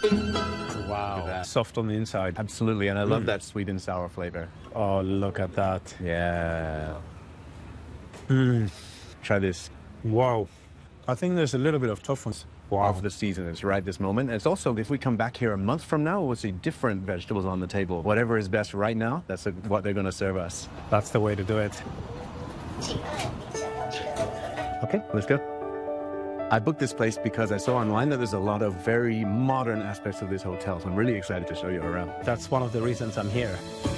Wow, soft on the inside. Absolutely, and I love that sweet and sour flavor. Oh, look at that. Yeah. Try this. Wow. I think there's a little bit of toughness. Wow. Of the season. It's right this moment. It's also, if we come back here a month from now, we'll see different vegetables on the table. Whatever is best right now, that's what they're going to serve us. That's the way to do it. Okay, let's go. I booked this place because I saw online that there's a lot of very modern aspects of this hotel, so I'm really excited to show you around. That's one of the reasons I'm here.